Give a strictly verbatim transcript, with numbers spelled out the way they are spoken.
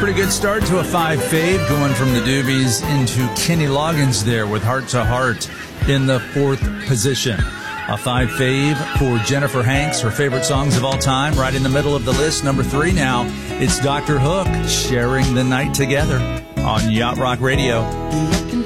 Pretty good start to a five fave, going from the Doobies into Kenny Loggins there with Heart to Heart in the fourth position. A five fave for Jennifer Hanks, her favorite songs of all time, right in the middle of the list. Number three now, it's Doctor Hook, Sharing the Night Together on Yacht Rock Radio.